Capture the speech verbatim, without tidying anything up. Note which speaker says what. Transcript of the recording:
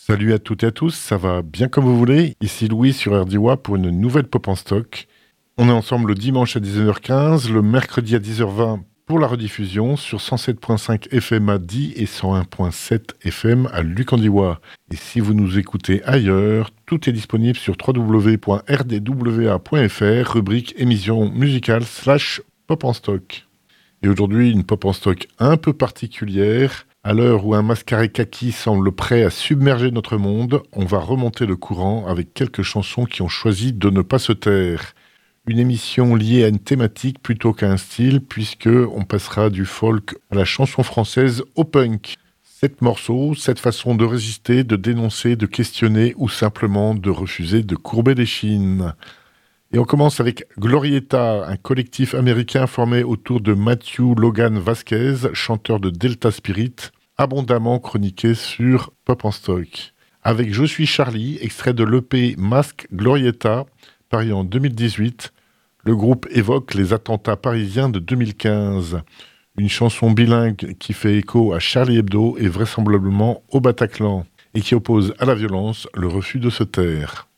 Speaker 1: Salut à toutes et à tous, ça va bien comme vous voulez. Ici Louis sur R D W A pour une nouvelle Pop en Stock. On est ensemble le dimanche à dix-neuf heures quinze, le mercredi à dix heures vingt pour la rediffusion sur cent sept virgule cinq F M à Die et cent un virgule sept F M à Lucandiwa. Et si vous nous écoutez ailleurs, tout est disponible sur w w w point r d w a point f r, rubrique émission musicale slash Pop en Stock. Et aujourd'hui, une Pop en Stock un peu particulière. À l'heure où un mascaré kaki semble prêt à submerger notre monde, on va remonter le courant avec quelques chansons qui ont choisi de ne pas se taire. Une émission liée à une thématique plutôt qu'à un style, puisque on passera du folk à la chanson française au punk. Sept morceaux, cette façon de résister, de dénoncer, de questionner ou simplement de refuser de courber les chines. Et on commence avec Glorieta, un collectif américain formé autour de Matthew Logan Vasquez, chanteur de Delta Spirit, abondamment chroniqué sur Pop en Stock. Avec Je suis Charlie, extrait de l'E P Masque Glorieta, paru en deux mille dix-huit, le groupe évoque les attentats parisiens de deux mille quinze. Une chanson bilingue qui fait écho à Charlie Hebdo et vraisemblablement au Bataclan, et qui oppose à la violence le refus de se taire.